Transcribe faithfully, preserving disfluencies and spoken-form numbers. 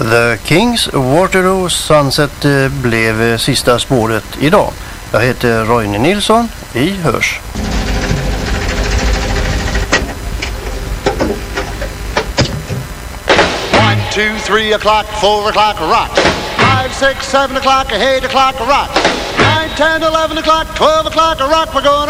The Kings Waterloo Sunset blev sista spåret idag. Jag heter Roine Nilsson. Vi hörs. One, two, three o'clock, four o'clock, rock. Five, six, seven o'clock, eight o'clock, rock. Nine, ten, eleven o'clock, twelve o'clock, rock. We're going